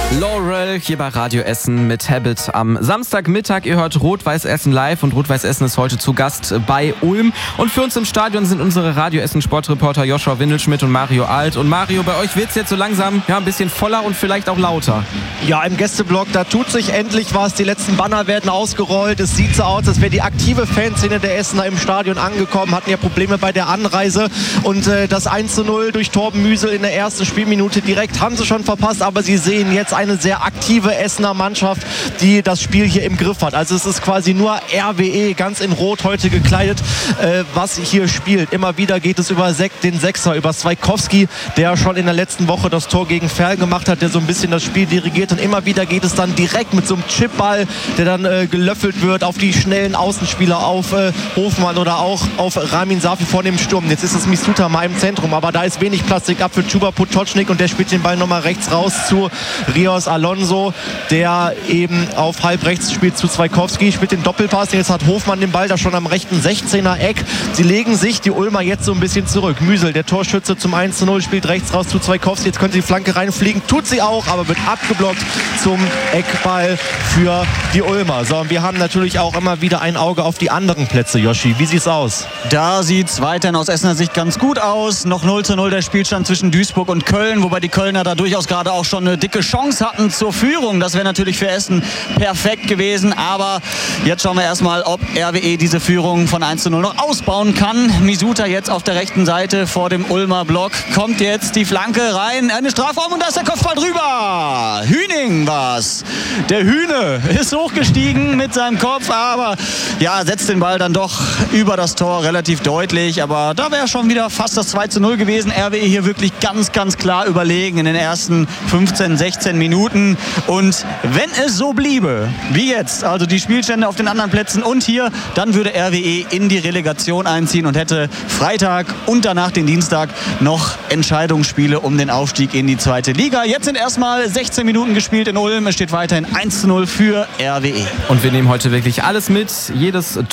Laurel hier bei Radio Essen mit Habit am Samstagmittag. Ihr hört Rot-Weiß Essen live und Rot-Weiß Essen ist heute zu Gast bei Ulm. Und für uns im Stadion sind unsere Radio Essen Sportreporter Joshua Windelschmidt und Mario Alt. Und Mario, bei euch wird es jetzt so langsam ein bisschen voller und vielleicht auch lauter. Ja, im Gästeblock, da tut sich endlich was. Die letzten Banner werden ausgerollt. Es sieht so aus, als wäre die aktive Fanszene der Essener im Stadion angekommen. Hatten ja Probleme bei der Anreise. Und das 1:0 durch Torben Müsel in der ersten Spielminute direkt haben sie schon verpasst. Aber sie sehen jetzt eine sehr aktive Essener Mannschaft, die das Spiel hier im Griff hat. Also es ist quasi nur RWE, ganz in Rot heute gekleidet, was hier spielt. Immer wieder geht es über den Sechser, über Swaikowski, der schon in der letzten Woche das Tor gegen Ferl gemacht hat, der so ein bisschen das Spiel dirigiert. Und immer wieder geht es dann direkt mit so einem Chipball, der dann gelöffelt wird auf die schnellen Außenspieler, auf Hofmann oder auch auf Ramin Safi vor dem Sturm. Jetzt ist es Misuta mal im Zentrum, aber da ist wenig Plastik ab für Chuba Potocznik und der spielt den Ball nochmal rechts raus zu Rios Alonso, der eben auf halb rechts spielt zu Swaikowski, spielt den Doppelpass. Jetzt hat Hofmann den Ball da schon am rechten 16er Eck. Sie legen sich, die Ulmer, jetzt so ein bisschen zurück. Müsel, der Torschütze zum 1:0, spielt rechts raus zu Swaikowski. Jetzt könnte die Flanke reinfliegen. Tut sie auch, aber wird abgeblockt zum Eckball für die Ulmer. So, und wir haben natürlich auch immer wieder ein Auge auf die anderen Plätze, Joshi. Wie sieht's aus? Da sieht's weiterhin aus Essener Sicht ganz gut aus. Noch 0:0 der Spielstand zwischen Duisburg und Köln, wobei die Kölner da durchaus gerade auch schon eine dicke Chance hatten zur Führung. Das wäre natürlich für Essen perfekt gewesen. Aber jetzt schauen wir erstmal, ob RWE diese Führung von 1:0 noch ausbauen kann. Misuta jetzt auf der rechten Seite vor dem Ulmer Block. Kommt jetzt die Flanke rein. Eine Strafraum und da ist der Kopfball drüber. Hüning war's. Der Hühne ist hochgestiegen mit seinem Kopf, aber ja, setzt den Ball dann doch über das Tor relativ deutlich. Aber da wäre schon wieder fast das 2:0 gewesen. RWE hier wirklich ganz, ganz klar überlegen in den ersten 15, 16 Minuten. Und wenn es so bliebe wie jetzt, also die Spielstände auf den anderen Plätzen und hier, dann würde RWE in die Relegation einziehen und hätte Freitag und danach den Dienstag noch Entscheidungsspiele um den Aufstieg in die zweite Liga. Jetzt sind erstmal 16 Minuten gespielt in Ulm. Es steht weiterhin 1:0 für RWE. Und wir nehmen heute wirklich alles mit. Jedes